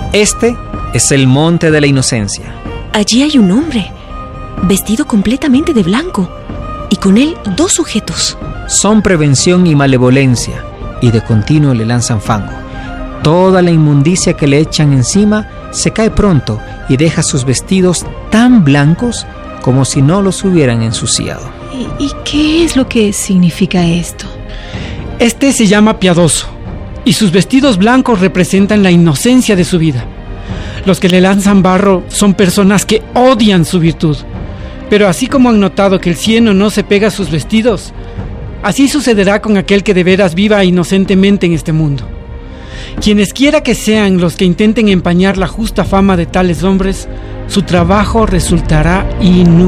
Este es el monte de la inocencia. Allí hay un hombre, vestido completamente de blanco, y con él 2 sujetos. Son prevención y malevolencia, y de continuo le lanzan fango. Toda la inmundicia que le echan encima se cae pronto y deja sus vestidos tan blancos como si no los hubieran ensuciado. ¿Y qué es lo que significa esto? Este se llama piadoso, y sus vestidos blancos representan la inocencia de su vida. Los que le lanzan barro son personas que odian su virtud. Pero así como han notado que el cieno no se pega a sus vestidos, así sucederá con aquel que de veras viva inocentemente en este mundo. Quienes quiera que sean los que intenten empañar la justa fama de tales hombres, su trabajo resultará inútil.